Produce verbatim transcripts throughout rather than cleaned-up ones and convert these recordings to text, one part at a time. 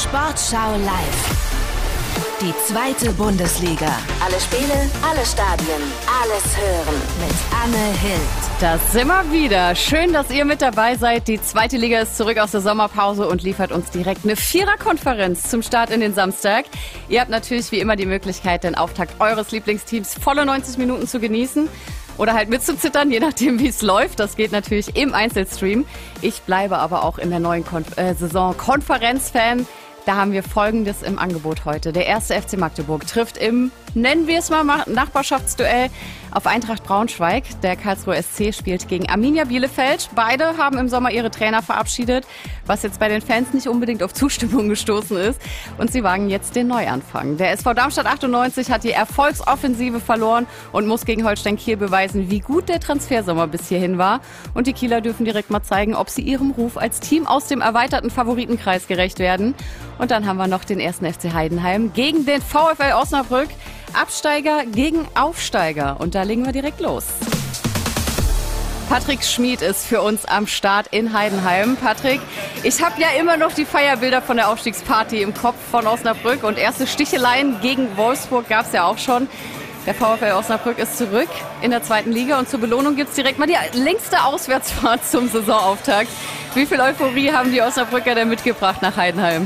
Sportschau live. Die zweite Bundesliga. Alle Spiele, alle Stadien, alles hören mit Anne Hild. Da sind wir wieder. Schön, dass ihr mit dabei seid. Die zweite Liga ist zurück aus der Sommerpause und liefert uns direkt eine Viererkonferenz zum Start in den Samstag. Ihr habt natürlich wie immer die Möglichkeit, den Auftakt eures Lieblingsteams volle neunzig Minuten zu genießen. Oder halt mitzuzittern, je nachdem wie es läuft. Das geht natürlich im Einzelstream. Ich bleibe aber auch in der neuen Konf- äh, Saison Konferenzfan. Da haben wir Folgendes im Angebot heute. Der erste F C Magdeburg trifft im, nennen wir es mal, Nachbarschaftsduell auf Eintracht Braunschweig. Der Karlsruher S C spielt gegen Arminia Bielefeld. Beide haben im Sommer ihre Trainer verabschiedet, was jetzt bei den Fans nicht unbedingt auf Zustimmung gestoßen ist. Und sie wagen jetzt den Neuanfang. Der S V Darmstadt achtundneunzig hat die Erfolgsoffensive verloren und muss gegen Holstein Kiel beweisen, wie gut der Transfersommer bis hierhin war. Und die Kieler dürfen direkt mal zeigen, ob sie ihrem Ruf als Team aus dem erweiterten Favoritenkreis gerecht werden. Und dann haben wir noch den ersten F C Heidenheim gegen den VfL Osnabrück. Absteiger gegen Aufsteiger. Und da legen wir direkt los. Patrick Schmid ist für uns am Start in Heidenheim. Patrick, ich habe ja immer noch die Feierbilder von der Aufstiegsparty im Kopf von Osnabrück. Und erste Sticheleien gegen Wolfsburg gab es ja auch schon. Der VfL Osnabrück ist zurück in der zweiten Liga. Und zur Belohnung gibt es direkt mal die längste Auswärtsfahrt zum Saisonauftakt. Wie viel Euphorie haben die Osnabrücker denn mitgebracht nach Heidenheim?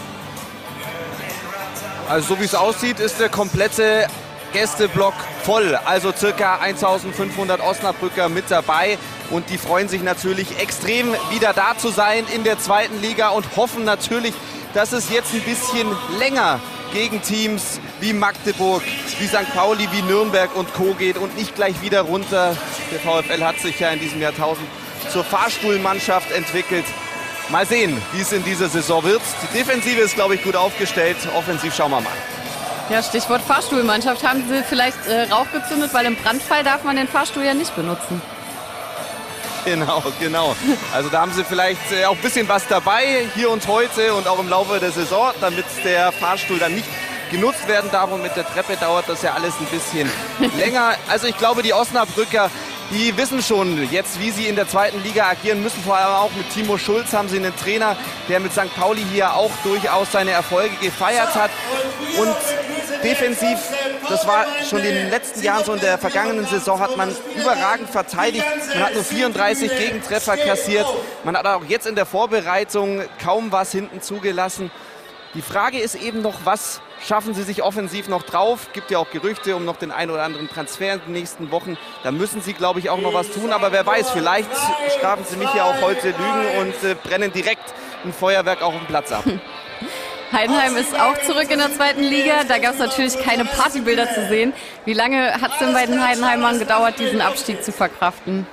Also so wie es aussieht, ist der komplette Gästeblock voll. Also circa eintausendfünfhundert Osnabrücker mit dabei. Und die freuen sich natürlich extrem, wieder da zu sein in der zweiten Liga und hoffen natürlich, dass es jetzt ein bisschen länger gegen Teams wie Magdeburg, wie Sankt Pauli, wie Nürnberg und Co. geht und nicht gleich wieder runter. Der VfL hat sich ja in diesem Jahrtausend zur Fahrstuhlmannschaft entwickelt. Mal sehen, wie es in dieser Saison wird. Die Defensive ist, glaube ich, gut aufgestellt. Offensiv schauen wir mal. Ja, Stichwort Fahrstuhlmannschaft. Haben Sie vielleicht äh, Rauch gezündet? Weil im Brandfall darf man den Fahrstuhl ja nicht benutzen. Genau, genau. Also da haben Sie vielleicht äh, auch ein bisschen was dabei, hier und heute und auch im Laufe der Saison, damit der Fahrstuhl dann nicht genutzt werden darf. Und mit der Treppe dauert das ja alles ein bisschen länger. Also ich glaube, die Osnabrücker, die wissen schon jetzt, wie sie in der zweiten Liga agieren müssen. Vor allem auch mit Timo Schulz haben sie einen Trainer, der mit Sankt Pauli hier auch durchaus seine Erfolge gefeiert hat. Und defensiv, das war schon in den letzten Jahren so, in der vergangenen Saison hat man überragend verteidigt. Man hat nur vierunddreißig Gegentreffer kassiert. Man hat auch jetzt in der Vorbereitung kaum was hinten zugelassen. Die Frage ist eben noch, was schaffen sie sich offensiv noch drauf? Gibt ja auch Gerüchte um noch den einen oder anderen Transfer in den nächsten Wochen. Da müssen sie, glaube ich, auch noch was tun. Aber wer weiß, vielleicht strafen sie mich ja auch heute Lügen und äh, brennen direkt ein Feuerwerk auch auf dem Platz ab. Heidenheim ist auch zurück in der zweiten Liga. Da gab es natürlich keine Partybilder zu sehen. Wie lange hat es denn bei den Heidenheimern gedauert, diesen Abstieg zu verkraften?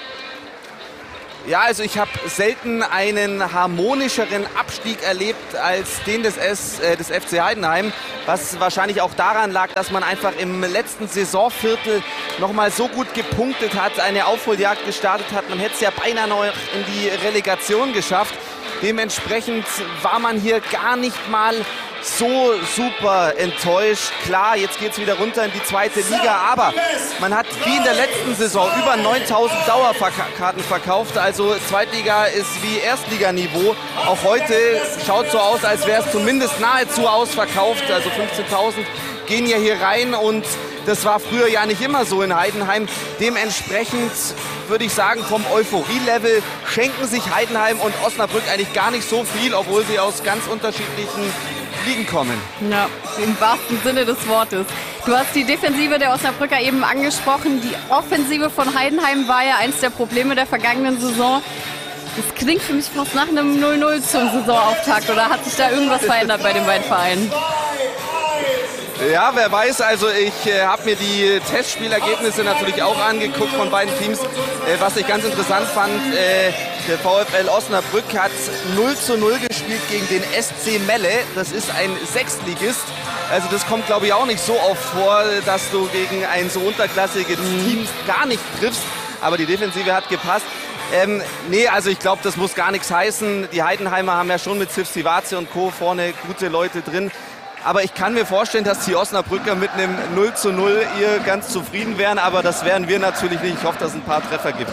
Ja, also ich habe selten einen harmonischeren Abstieg erlebt als den des, S, äh, des F C Heidenheim, was wahrscheinlich auch daran lag, dass man einfach im letzten Saisonviertel nochmal so gut gepunktet hat, eine Aufholjagd gestartet hat. Man hätte es ja beinahe noch in die Relegation geschafft. Dementsprechend war man hier gar nicht mal so super enttäuscht. Klar, jetzt geht es wieder runter in die zweite Liga, aber man hat wie in der letzten Saison über neuntausend Dauerkarten verkauft. Also Zweitliga ist wie Erstliganiveau. Auch heute schaut es so aus, als wäre es zumindest nahezu ausverkauft. Also fünfzehntausend gehen ja hier rein und das war früher ja nicht immer so in Heidenheim. Dementsprechend würde ich sagen, vom Euphorie-Level schenken sich Heidenheim und Osnabrück eigentlich gar nicht so viel, obwohl sie aus ganz unterschiedlichen Ligen kommen. Ja, im wahrsten Sinne des Wortes. Du hast die Defensive der Osnabrücker eben angesprochen. Die Offensive von Heidenheim war ja eins der Probleme der vergangenen Saison. Das klingt für mich fast nach einem null null zum Saisonauftakt. Oder hat sich da irgendwas verändert bei den beiden Vereinen? Ja, wer weiß, also ich äh, habe mir die Testspielergebnisse natürlich auch angeguckt von beiden Teams. Äh, was ich ganz interessant fand, äh, der VfL Osnabrück hat null zu null gespielt gegen den S C Melle. Das ist ein Sechstligist. Also das kommt, glaube ich, auch nicht so oft vor, dass du gegen ein so unterklassiges Team gar nicht triffst. Aber die Defensive hat gepasst. Ähm, nee, also ich glaube, das muss gar nichts heißen. Die Heidenheimer haben ja schon mit Sif Sivace und Co. vorne gute Leute drin. Aber ich kann mir vorstellen, dass die Osnabrücker mit einem null zu null hier ganz zufrieden wären. Aber das wären wir natürlich nicht. Ich hoffe, dass es ein paar Treffer gibt.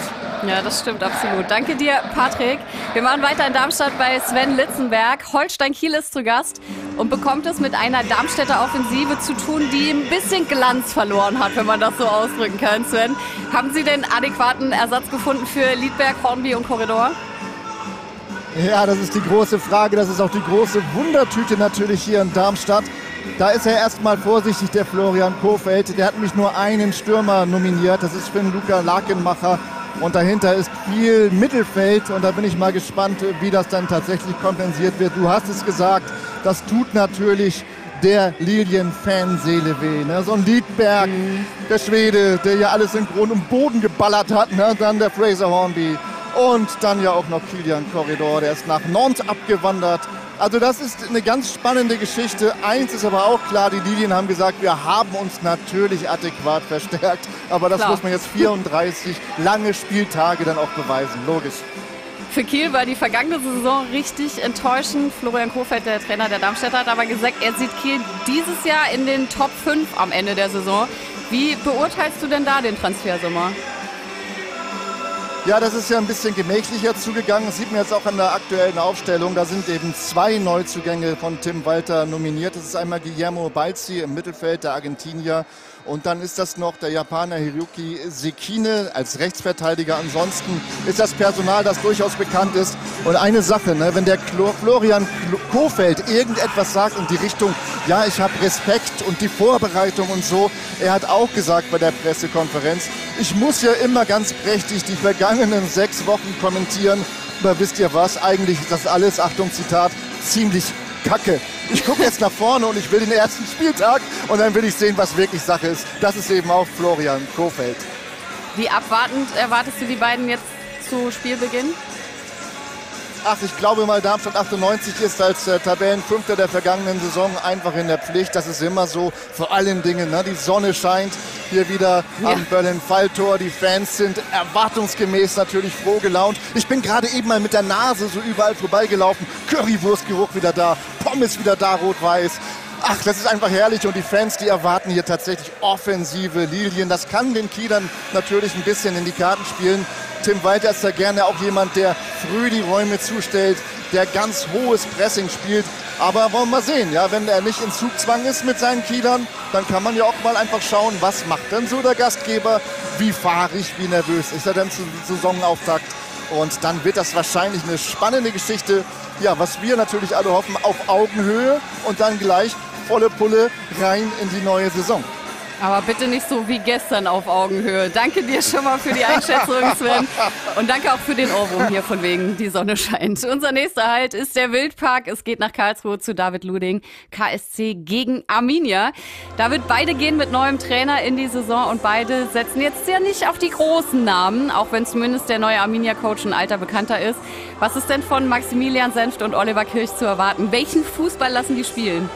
Ja, das stimmt absolut. Danke dir, Patrick. Wir machen weiter in Darmstadt bei Sven Litzenberg. Holstein Kiel ist zu Gast und bekommt es mit einer Darmstädter Offensive zu tun, die ein bisschen Glanz verloren hat, wenn man das so ausdrücken kann. Sven, haben Sie den adäquaten Ersatz gefunden für Liedberg, Hornby und Korridor? Ja, das ist die große Frage. Das ist auch die große Wundertüte natürlich hier in Darmstadt. Da ist er erstmal vorsichtig, der Florian Kohfeldt. Der hat nämlich nur einen Stürmer nominiert. Das ist Finn-Luca Lakenmacher. Und dahinter ist viel Mittelfeld. Und da bin ich mal gespannt, wie das dann tatsächlich kompensiert wird. Du hast es gesagt, das tut natürlich der Lilien-Fanseele weh. Ne? So ein Liedberg, mhm. der Schwede, der ja alles in Grund und Boden geballert hat. Ne? Dann der Fraser Hornby. Und dann ja auch noch Kilian Korridor, der ist nach Nantes abgewandert. Also das ist eine ganz spannende Geschichte. Eins ist aber auch klar, die Lilien haben gesagt, wir haben uns natürlich adäquat verstärkt. Aber das klar. muss man jetzt vierunddreißig lange Spieltage dann auch beweisen, logisch. Für Kiel war die vergangene Saison richtig enttäuschend. Florian Kohfeldt, der Trainer der Darmstädter, hat aber gesagt, er sieht Kiel dieses Jahr in den Top fünf am Ende der Saison. Wie beurteilst du denn da den Transfersommer? Ja, das ist ja ein bisschen gemächlicher zugegangen. Das sieht man jetzt auch an der aktuellen Aufstellung. Da sind eben zwei Neuzugänge von Tim Walter nominiert. Das ist einmal Guillermo Balzi im Mittelfeld, der Argentinier. Und dann ist das noch der Japaner Hiroki Sekine als Rechtsverteidiger. Ansonsten ist das Personal, das durchaus bekannt ist. Und eine Sache, ne, wenn der Klo- Florian Kohfeldt irgendetwas sagt in die Richtung, ja, ich habe Respekt und die Vorbereitung und so. Er hat auch gesagt bei der Pressekonferenz, ich muss ja immer ganz prächtig die vergangenen sechs Wochen kommentieren. Aber wisst ihr was, eigentlich ist das alles, Achtung Zitat, ziemlich Kacke. Ich gucke jetzt nach vorne und ich will den ersten Spieltag und dann will ich sehen, was wirklich Sache ist. Das ist eben auch Florian Kohfeldt. Wie abwartend erwartest du die beiden jetzt zu Spielbeginn? Ach, ich glaube mal, Darmstadt achtundneunzig ist als äh, Tabellenfünfter der vergangenen Saison einfach in der Pflicht. Das ist immer so, vor allen Dingen. Ne? Die Sonne scheint hier wieder ja. am Berlin-Falltor. Die Fans sind erwartungsgemäß natürlich froh gelaunt. Ich bin gerade eben mal mit der Nase so überall vorbeigelaufen. Currywurstgeruch wieder da, Pommes wieder da, rot-weiß. Ach, das ist einfach herrlich und die Fans, die erwarten hier tatsächlich offensive Lilien. Das kann den Kielern natürlich ein bisschen in die Karten spielen. Tim Walter ist da gerne auch jemand, der früh die Räume zustellt, der ganz hohes Pressing spielt. Aber wollen wir mal sehen, ja, wenn er nicht in Zugzwang ist mit seinen Kielern, dann kann man ja auch mal einfach schauen, was macht denn so der Gastgeber, wie fahrig, wie nervös ist er denn zum Saisonauftakt. Und dann wird das wahrscheinlich eine spannende Geschichte. Ja, was wir natürlich alle hoffen, auf Augenhöhe und dann gleich volle Pulle rein in die neue Saison. Aber bitte nicht so wie gestern auf Augenhöhe. Danke dir schon mal für die Einschätzung, Sven. Und danke auch für den Ohrwurm hier von wegen, die Sonne scheint. Unser nächster Halt ist der Wildpark. Es geht nach Karlsruhe zu David Luding. K S C gegen Arminia. David, beide gehen mit neuem Trainer in die Saison und beide setzen jetzt ja nicht auf die großen Namen, auch wenn zumindest der neue Arminia-Coach ein alter Bekannter ist. Was ist denn von Maximilian Senft und Oliver Kirch zu erwarten? Welchen Fußball lassen die spielen?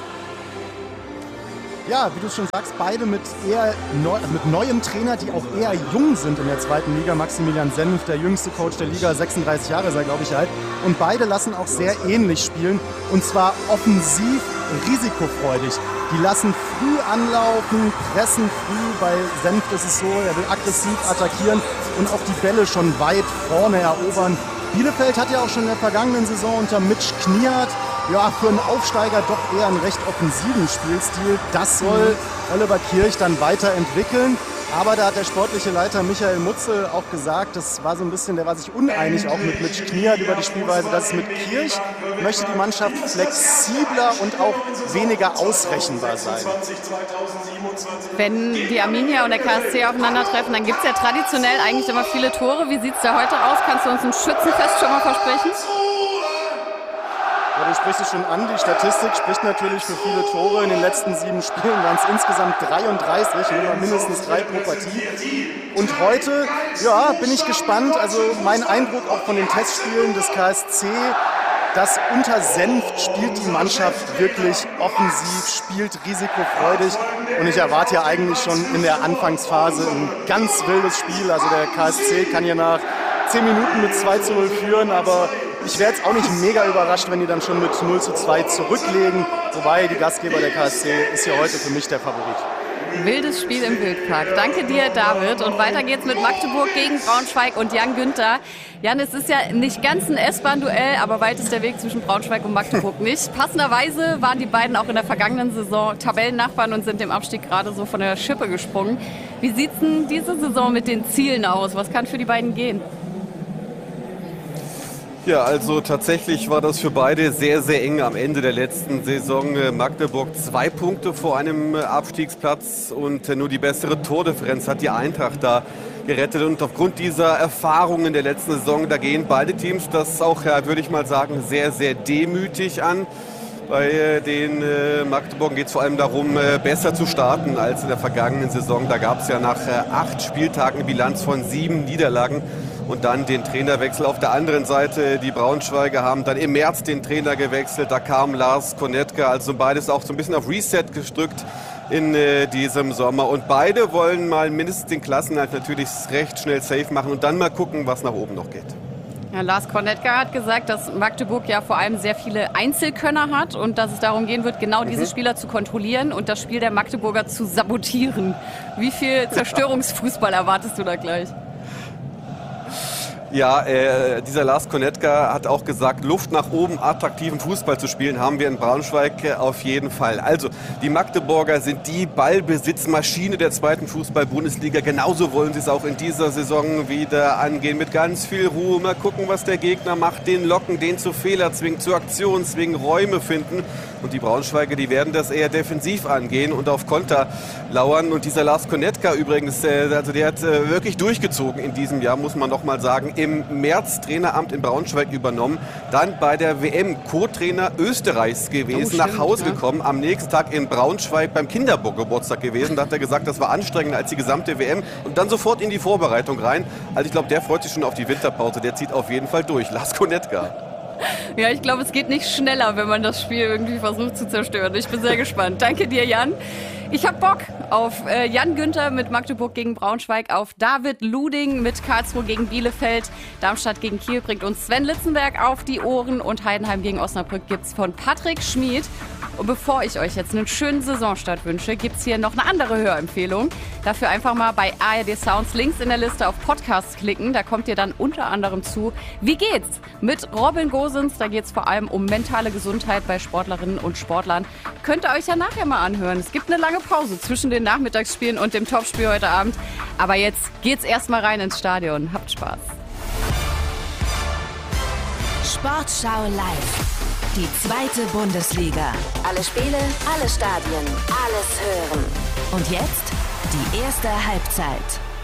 Ja, wie du schon sagst, beide mit eher neu, mit neuem Trainer, die auch eher jung sind in der zweiten Liga. Maximilian Senft, der jüngste Coach der Liga, sechsunddreißig Jahre ist er, glaube ich, alt. Und beide lassen auch sehr ähnlich spielen und zwar offensiv risikofreudig. Die lassen früh anlaufen, pressen früh. Bei Senft ist es so, er will aggressiv attackieren und auch die Bälle schon weit vorne erobern. Bielefeld hat ja auch schon in der vergangenen Saison unter Mitch Kniat ja, für einen Aufsteiger doch eher einen recht offensiven Spielstil. Das soll Oliver Kirch dann weiterentwickeln. Aber da hat der sportliche Leiter Michael Mutzel auch gesagt, das war so ein bisschen, der war sich uneinig auch mit Mitch Kniat über die Spielweise, dass mit Kirch möchte die Mannschaft flexibler und auch weniger ausrechenbar sein. Wenn die Arminia und der K S C aufeinandertreffen, dann gibt es ja traditionell eigentlich immer viele Tore. Wie sieht es da heute aus? Kannst du uns ein Schützenfest schon mal versprechen? Ja, du sprichst es schon an, die Statistik spricht natürlich für viele Tore. In den letzten sieben Spielen waren es insgesamt dreiunddreißig, mindestens drei pro Partie. Und heute, ja, bin ich gespannt. Also mein Eindruck auch von den Testspielen des K S C, dass unter Senft spielt die Mannschaft wirklich offensiv, spielt risikofreudig. Und ich erwarte ja eigentlich schon in der Anfangsphase ein ganz wildes Spiel. Also der K S C kann ja nach zehn Minuten mit zwei zu null führen, aber ich wäre jetzt auch nicht mega überrascht, wenn die dann schon mit null zu zwei zurücklegen. Wobei die Gastgeber der K S C ist ja heute für mich der Favorit. Wildes Spiel im Wildpark. Danke dir, David. Und weiter geht's mit Magdeburg gegen Braunschweig und Jan Günther. Jan, es ist ja nicht ganz ein S-Bahn-Duell, aber weit ist der Weg zwischen Braunschweig und Magdeburg nicht. Passenderweise waren die beiden auch in der vergangenen Saison Tabellennachbarn und sind dem Abstieg gerade so von der Schippe gesprungen. Wie sieht's denn diese Saison mit den Zielen aus? Was kann für die beiden gehen? Ja, also tatsächlich war das für beide sehr, sehr eng am Ende der letzten Saison. Magdeburg zwei Punkte vor einem Abstiegsplatz und nur die bessere Tordifferenz hat die Eintracht da gerettet. Und aufgrund dieser Erfahrungen der letzten Saison, da gehen beide Teams das auch, ja, würde ich mal sagen, sehr, sehr demütig an. Bei den äh, Magdeburg geht es vor allem darum, äh, besser zu starten als in der vergangenen Saison. Da gab es ja nach äh, acht Spieltagen eine Bilanz von sieben Niederlagen. Und dann den Trainerwechsel. Auf der anderen Seite, die Braunschweiger haben dann im März den Trainer gewechselt. Da kam Lars Konetka, also beides auch so ein bisschen auf Reset gedrückt in äh, diesem Sommer. Und beide wollen mal mindestens den Klassenerhalt natürlich recht schnell safe machen und dann mal gucken, was nach oben noch geht. Ja, Lars Konetka hat gesagt, dass Magdeburg ja vor allem sehr viele Einzelkönner hat und dass es darum gehen wird, genau mhm. diese Spieler zu kontrollieren und das Spiel der Magdeburger zu sabotieren. Wie viel Zerstörungsfußball erwartest du da gleich? Ja, äh, dieser Lars Konetka hat auch gesagt, Luft nach oben, attraktiven Fußball zu spielen, haben wir in Braunschweig äh, auf jeden Fall. Also, die Magdeburger sind die Ballbesitzmaschine der zweiten Fußball-Bundesliga. Genauso wollen sie es auch in dieser Saison wieder angehen. Mit ganz viel Ruhe, mal gucken, was der Gegner macht, den locken, den zu Fehler zwingen, zu Aktionen zwingen, Räume finden. Und die Braunschweiger, die werden das eher defensiv angehen und auf Konter lauern. Und dieser Lars Konetka übrigens, äh, also der hat äh, wirklich durchgezogen in diesem Jahr, muss man noch mal sagen. Im März Traineramt in Braunschweig übernommen, dann bei der W M Co-Trainer Österreichs gewesen, oh, stimmt, nach Hause ja. gekommen, am nächsten Tag in Braunschweig beim Kindergeburtstag gewesen. Da hat er gesagt, das war anstrengender als die gesamte W M und dann sofort in die Vorbereitung rein. Also ich glaube, der freut sich schon auf die Winterpause, der zieht auf jeden Fall durch. Lars Konetka. Ja, ich glaube, es geht nicht schneller, wenn man das Spiel irgendwie versucht zu zerstören. Ich bin sehr gespannt. Danke dir, Jan. Ich habe Bock auf äh, Jan Günther mit Magdeburg gegen Braunschweig, auf David Luding mit Karlsruhe gegen Bielefeld, Darmstadt gegen Kiel bringt uns Sven Litzenberg auf die Ohren und Heidenheim gegen Osnabrück gibt's von Patrick Schmid. Und bevor ich euch jetzt einen schönen Saisonstart wünsche, gibt's hier noch eine andere Hörempfehlung. Dafür einfach mal bei A R D Sounds links in der Liste auf Podcasts klicken. Da kommt ihr dann unter anderem zu Wie geht's? Mit Robin Gosens. Da geht's vor allem um mentale Gesundheit bei Sportlerinnen und Sportlern. Könnt ihr euch ja nachher mal anhören. Es gibt eine lange Pause zwischen den Nachmittagsspielen und dem Topspiel heute Abend. Aber jetzt geht's erstmal rein ins Stadion. Habt Spaß. Sportschau live. Die zweite Bundesliga. Alle Spiele, alle Stadien, alles hören. Und jetzt die erste Halbzeit.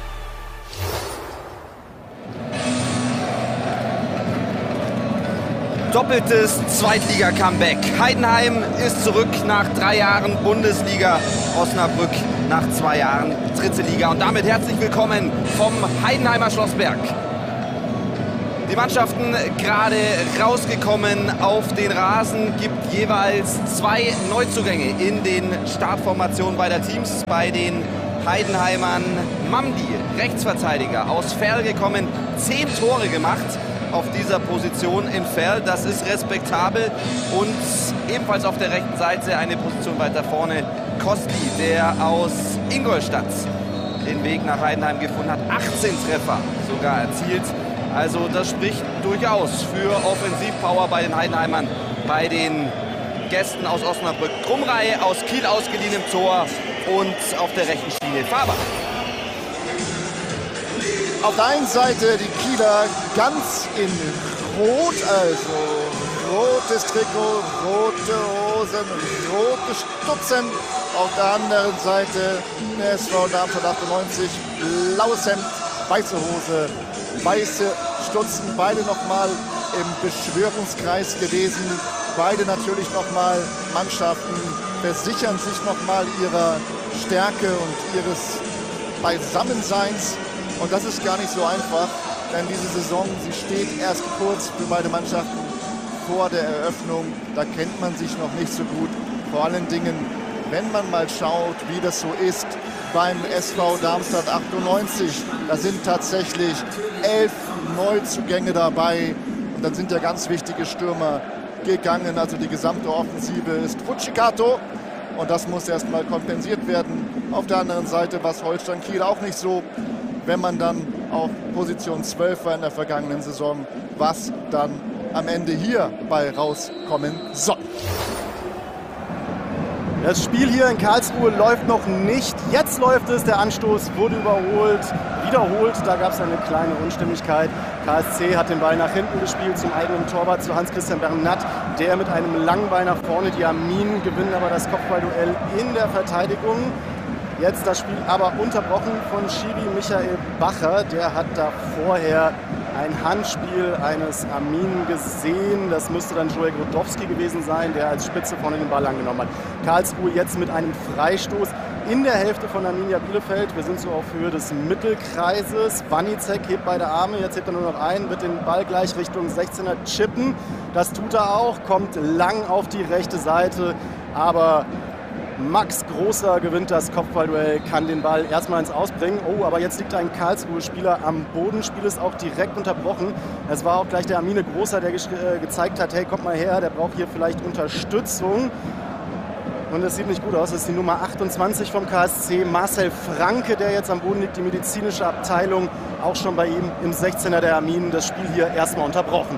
Doppeltes Zweitliga-Comeback. Heidenheim ist zurück nach drei Jahren Bundesliga. Osnabrück nach zwei Jahren dritte Liga. Und damit herzlich willkommen vom Heidenheimer Schlossberg. Die Mannschaften gerade rausgekommen auf den Rasen, gibt jeweils zwei Neuzugänge in den Startformationen beider Teams. Bei den Heidenheimern Mamdi, Rechtsverteidiger, aus Verl gekommen, zehn Tore gemacht auf dieser Position in Verl. Das ist respektabel. Und ebenfalls auf der rechten Seite eine Position weiter vorne, Kostli, der aus Ingolstadt den Weg nach Heidenheim gefunden hat. achtzehn Treffer sogar erzielt. Also das spricht durchaus für Offensivpower bei den Heidenheimern, bei den Gästen aus Osnabrück. Krumrei aus Kiel ausgeliehen im Tor und auf der rechten Schiene Faber. Auf der einen Seite die Kieler ganz in Rot, also rotes Trikot, rote Hosen, rote Stutzen. Auf der anderen Seite der S V Darmstadt achtundneunzig, blaues Hemd, weiße Hose, weiße Stutzen, beide nochmal im Beschwörungskreis gewesen. Beide natürlich nochmal Mannschaften versichern sich nochmal ihrer Stärke und ihres Beisammenseins. Und das ist gar nicht so einfach, denn diese Saison, sie steht erst kurz für beide Mannschaften vor der Eröffnung. Da kennt man sich noch nicht so gut. Vor allen Dingen, wenn man mal schaut, wie das so ist beim S V Darmstadt achtundneunzig. Da sind tatsächlich elf Neuzugänge dabei. Und dann sind ja ganz wichtige Stürmer gegangen. Also die gesamte Offensive ist Fujikato, Und das muss erstmal kompensiert werden. Auf der anderen Seite war es Holstein Kiel auch nicht so, wenn man dann auf Position zwölf war in der vergangenen Saison, was dann am Ende hier bei rauskommen soll. Das Spiel hier in Karlsruhe läuft noch nicht. Jetzt läuft es. Der Anstoß wurde überholt, wiederholt. Da gab es eine kleine Unstimmigkeit. K S C hat den Ball nach hinten gespielt zum eigenen Torwart, zu Hans-Christian Bernat. Der mit einem langen Ball nach vorne. Die Arminen gewinnen aber das Kopfballduell in der Verteidigung. Jetzt das Spiel aber unterbrochen von Schiri Michael Bacher. Der hat da vorher ein Handspiel eines Arminen gesehen. Das müsste dann Joel Grodowski gewesen sein, der als Spitze vorne den Ball angenommen hat. Karlsruhe jetzt mit einem Freistoß in der Hälfte von Arminia Bielefeld. Wir sind so auf Höhe des Mittelkreises. Wanicek hebt beide Arme, jetzt hebt er nur noch einen, wird den Ball gleich Richtung sechzehner chippen. Das tut er auch, kommt lang auf die rechte Seite, aber Max Großer gewinnt das Kopfballduell, kann den Ball erstmal ins Ausbringen. Oh, aber jetzt liegt ein Karlsruhe-Spieler am Boden. Spiel ist auch direkt unterbrochen. Es war auch gleich der Armine Großer, der ge äh, gezeigt hat, hey, kommt mal her, der braucht hier vielleicht Unterstützung. Und es sieht nicht gut aus. Das ist die Nummer achtundzwanzig vom K S C, Marcel Franke, der jetzt am Boden liegt. Die medizinische Abteilung auch schon bei ihm im sechzehner der Arminen. Das Spiel hier erstmal unterbrochen.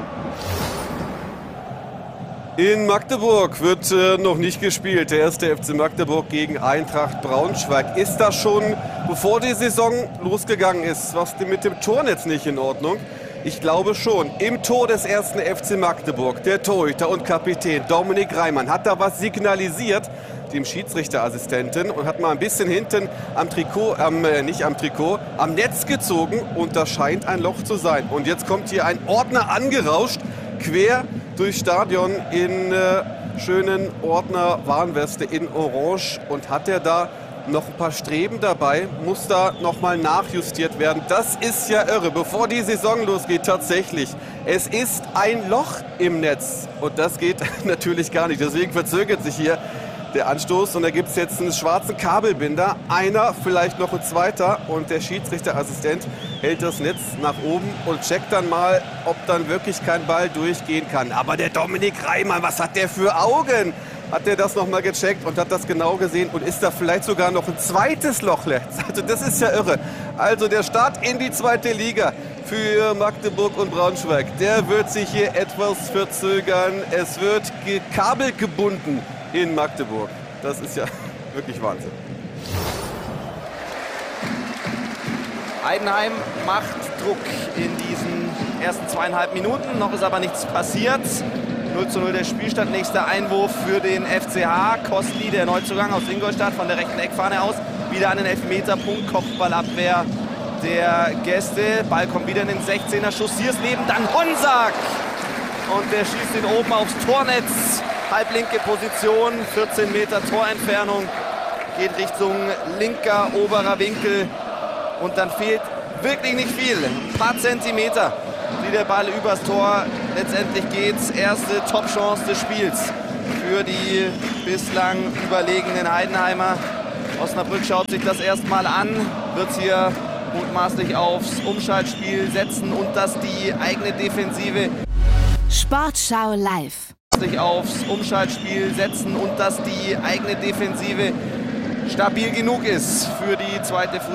In Magdeburg wird äh, noch nicht gespielt. Der erste F C Magdeburg gegen Eintracht Braunschweig. Ist das schon, bevor die Saison losgegangen ist, was mit dem Tornetz nicht in Ordnung? Ich glaube schon. Im Tor des ersten F C Magdeburg, der Torhüter und Kapitän Dominik Reimann hat da was signalisiert, dem Schiedsrichterassistenten, und hat mal ein bisschen hinten am Trikot, ähm, nicht am Trikot, am Netz gezogen, und das scheint ein Loch zu sein. Und jetzt kommt hier ein Ordner angerauscht, quer durchs Stadion in äh, schönen Ordner Warnweste in Orange, und hat er da noch ein paar Streben dabei, muss da nochmal nachjustiert werden. Das ist ja irre, bevor die Saison losgeht, tatsächlich. Es ist ein Loch im Netz, und das geht natürlich gar nicht. Deswegen verzögert sich hier der Anstoß, und da gibt es jetzt einen schwarzen Kabelbinder, einer, vielleicht noch ein zweiter, und der Schiedsrichterassistent hält das Netz nach oben und checkt dann mal, ob dann wirklich kein Ball durchgehen kann. Aber der Dominik Reimann, was hat der für Augen? Hat der das nochmal gecheckt und hat das genau gesehen, und ist da vielleicht sogar noch ein zweites Loch? Also das ist ja irre. Also der Start in die zweite Liga für Magdeburg und Braunschweig, der wird sich hier etwas verzögern. Es wird kabelgebunden in Magdeburg. Das ist ja wirklich Wahnsinn. Heidenheim macht Druck in diesen ersten zweieinhalb Minuten. Noch ist aber nichts passiert. null zu null der Spielstand. Nächster Einwurf für den F C H. Kostli, der Neuzugang aus Ingolstadt, von der rechten Eckfahne aus. Wieder an den Elfmeterpunkt. Kopfballabwehr der Gäste. Ball kommt wieder in den sechzehner. Schuss Siersleben, dann Honsack. Und der schießt ihn oben aufs Tornetz. Halblinke Position, vierzehn Meter Torentfernung. Geht Richtung linker oberer Winkel. Und dann fehlt wirklich nicht viel. Ein paar Zentimeter, wie der Ball übers Tor letztendlich geht. Erste Top-Chance des Spiels für die bislang überlegenen Heidenheimer. Osnabrück schaut sich das erstmal an, wird hier mutmaßlich aufs Umschaltspiel setzen und dass die eigene Defensive Sportschau live. sich aufs Umschaltspiel setzen und dass die eigene Defensive stabil genug ist für die zweite Fußball